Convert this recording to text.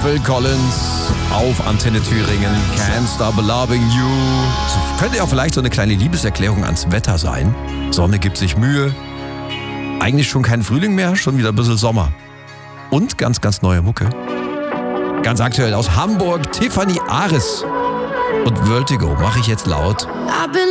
Phil Collins auf Antenne Thüringen. Can't Stop Loving You. So könnte ja vielleicht so eine kleine Liebeserklärung ans Wetter sein. Sonne gibt sich Mühe. Eigentlich schon kein Frühling mehr, schon wieder ein bisschen Sommer. Und ganz, ganz neue Mucke. Ganz aktuell aus Hamburg, Tiffany Ares. Und Vertigo mache ich jetzt laut. I've been